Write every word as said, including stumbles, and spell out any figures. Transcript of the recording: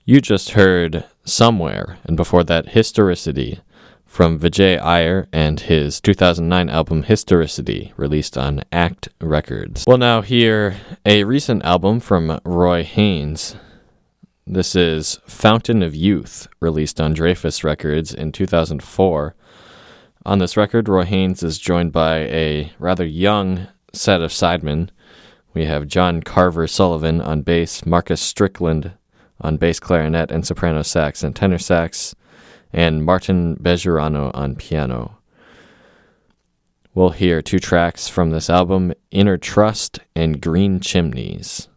You just heard Somewhere, and before that, Historicity, from Vijay Iyer and his two thousand nine album Historicity, released on Act Records. We'll now hear a recent album from Roy Haynes. This is Fountain of Youth, released on Dreyfus Records in two thousand four. On this record, Roy Haynes is joined by a rather young set of sidemen. We have John Carver Sullivan on bass, Marcus Strickland on bass clarinet and soprano sax and tenor sax, and Martin Bejerano on piano. We'll hear two tracks from this album, Inner Trust and Green Chimneys.